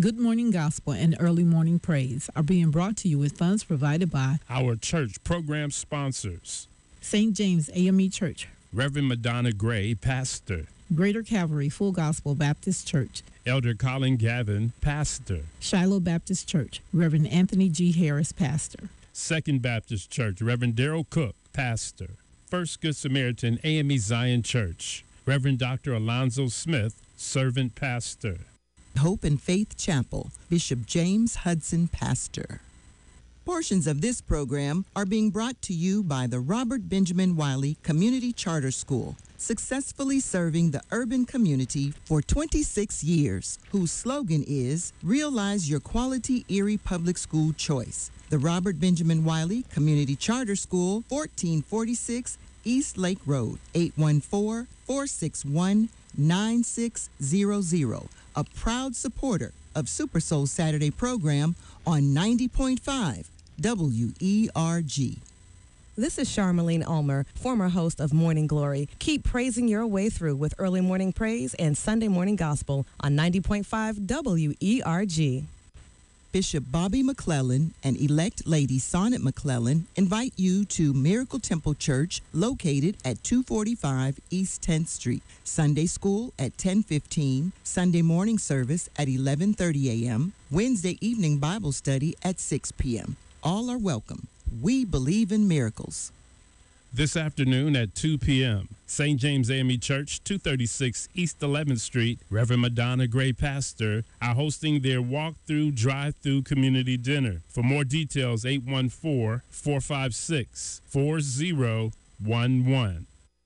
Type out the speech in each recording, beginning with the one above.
Good Morning Gospel and Early Morning Praise are being brought to you with funds provided by our church program sponsors: St. James AME Church, Reverend Madonna Gray, pastor; Greater Calvary Full Gospel Baptist Church, Elder Colin Gavin, pastor; Shiloh Baptist Church, Reverend Anthony G. Harris, pastor; Second Baptist Church, Reverend Darrell Cook, pastor; First Good Samaritan AME Zion Church, Reverend Dr. Alonzo Smith, servant pastor; Hope and Faith Chapel, Bishop James Hudson, pastor. Portions of this program are being brought to you by the Robert Benjamin Wiley Community Charter School, successfully serving the urban community for 26 years, whose slogan is Realize Your Quality Erie Public School Choice. The Robert Benjamin Wiley Community Charter School, 1446 East Lake Road, 814-461-9600. A proud supporter of Super Soul Saturday program on 90.5 WERG. This is Charmaline Ulmer, former host of Morning Glory. Keep praising your way through with early morning praise and Sunday morning gospel on 90.5 WERG. Bishop Bobby McClellan and elect Lady Sonnet McClellan invite you to Miracle Temple Church, located at 245 East 10th Street. Sunday school at 10:15, Sunday morning service at 11:30 a.m., Wednesday evening Bible study at 6 p.m. All are welcome. We believe in miracles. This afternoon at 2 p.m., St. James AME Church, 236 East 11th Street, Reverend Madonna Gray, pastor, are hosting their walk-through, drive-through community dinner. For more details, 814-456-4011.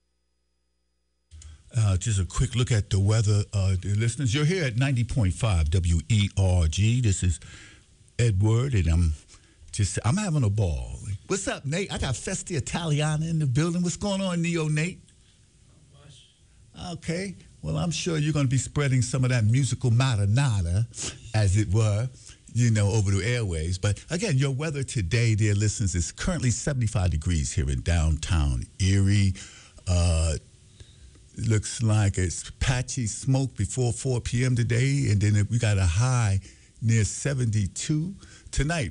Just a quick look at the weather, dear listeners. You're here at 90.5 WERG. This is Edward, and I'm having a ball. What's up, Nate? I got Festi Italiana in the building. What's going on, Neo Nate? Okay. Well, I'm sure you're going to be spreading some of that musical marinara, as it were, over the airways. But again, your weather today, dear listeners, is currently 75 degrees here in downtown Erie. Looks like it's patchy smoke before 4 p.m. today, and then we got a high near 72. Tonight,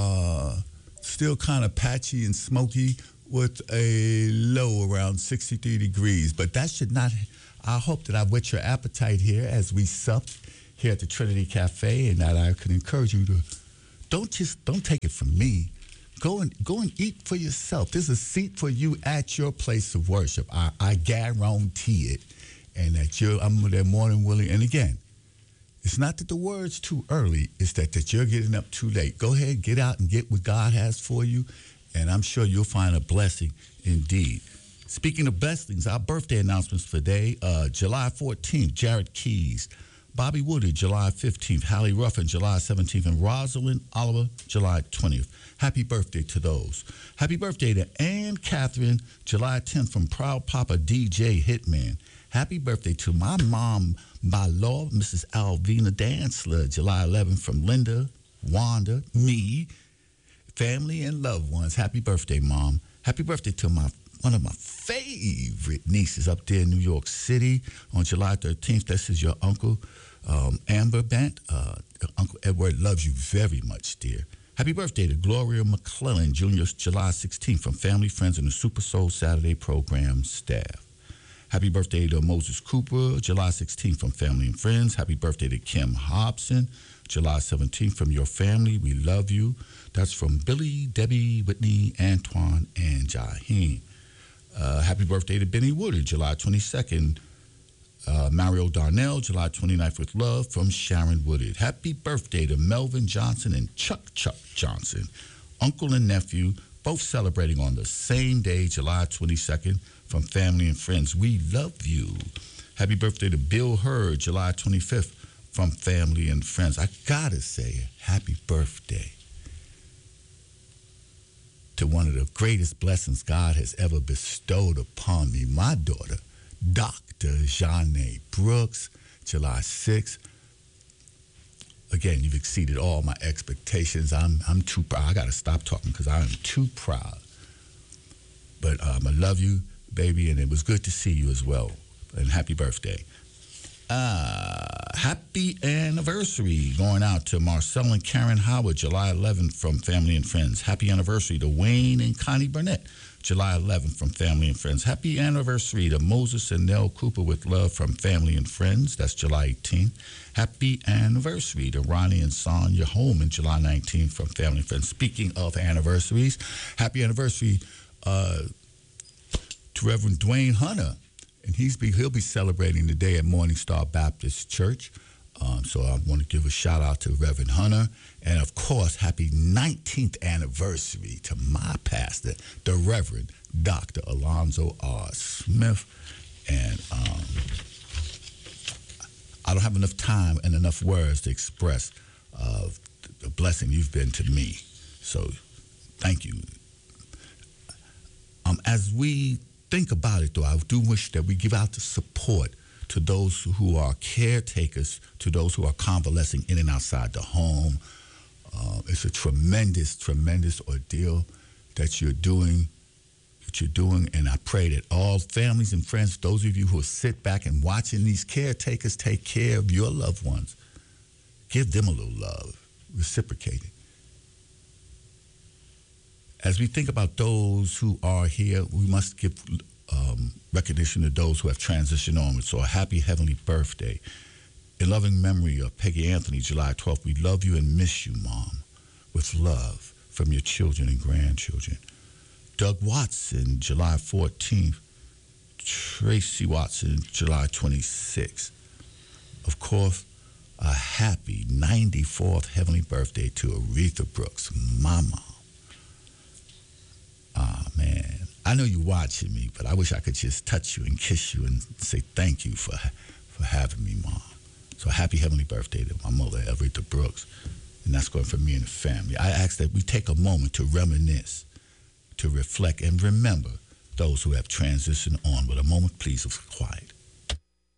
still kind of patchy and smoky with a low around 63 degrees. But that should not, I hope that I've whet your appetite here as we sup here at the Trinity Cafe, and that I can encourage you to don't take it from me. Go and eat for yourself. There's a seat for you at your place of worship. I guarantee it. And that I'm there more than willing. And again, it's not that the word's too early. It's that you're getting up too late. Go ahead, get out and get what God has for you, and I'm sure you'll find a blessing indeed. Speaking of blessings, our birthday announcements for today, July 14th, Jared Keys. Bobby Woodard, July 15th. Hallie Ruffin, July 17th. And Rosalind Oliver, July 20th. Happy birthday to those. Happy birthday to Ann Catherine, July 10th, from Proud Papa DJ Hitman. Happy birthday to my mom, by law, Mrs. Alvina Dantzler, July 11th, from Linda, Wanda, me, family, and loved ones. Happy birthday, Mom. Happy birthday to one of my favorite nieces up there in New York City on July 13th. This is your Uncle Amber Bant. Uncle Edward loves you very much, dear. Happy birthday to Gloria McClellan, Jr., July 16th, from family, friends, and the Super Soul Saturday program staff. Happy birthday to Moses Cooper, July 16th, from family and friends. Happy birthday to Kim Hobson, July 17th, from your family. We love you. That's from Billy, Debbie, Whitney, Antoine, and Jaheem. Happy birthday to Benny Woodard, July 22nd. Mario Darnell, July 29th, with love, from Sharon Woodard. Happy birthday to Melvin Johnson and Chuck Johnson, uncle and nephew, both celebrating on the same day, July 22nd, from family and friends. We love you. Happy birthday to Bill Hurd, July 25th, from family and friends. I gotta say, happy birthday to one of the greatest blessings God has ever bestowed upon me, my daughter, Dr. Janae Brooks, July 6th. Again, you've exceeded all my expectations. I'm too proud. I got to stop talking because I am too proud. But I love you, baby, and it was good to see you as well. And happy birthday. Happy anniversary going out to Marcel and Karen Howard, July 11th from family and friends. Happy anniversary to Wayne and Connie Burnett, July 11th from family and friends. Happy anniversary to Moses and Nell Cooper with love from family and friends. That's July 18th. Happy anniversary to Ronnie and Sonia Holman, July 19th from family and friends. Speaking of anniversaries, happy anniversary to Reverend Dwayne Hunter. And he'll be celebrating today at Morning Star Baptist Church. So I want to give a shout out to Reverend Hunter. And of course, happy 19th anniversary to my pastor, the Reverend Dr. Alonzo R. Smith. And I don't have enough time and enough words to express the blessing you've been to me. So thank you. As we think about it, though, I do wish that we give out the support to those who are caretakers, to those who are convalescing in and outside the home. It's a tremendous, tremendous ordeal that you're doing, and I pray that all families and friends, those of you who sit back and watching these caretakers take care of your loved ones, give them a little love, reciprocate it. As we think about those who are here, we must give recognition to those who have transitioned on. So a happy heavenly birthday. In loving memory of Peggy Anthony, July 12th, we love you and miss you, Mom, with love from your children and grandchildren. Doug Watson, July 14th. Tracy Watson, July 26th. Of course, a happy 94th heavenly birthday to Aretha Brooks, my mom. Man, I know you're watching me, but I wish I could just touch you and kiss you and say thank you for having me, Mom. So happy heavenly birthday to my mother, Aretha Brooks. And that's going for me and the family. I ask that we take a moment to reminisce, to reflect, and remember those who have transitioned on with a moment, please, of quiet.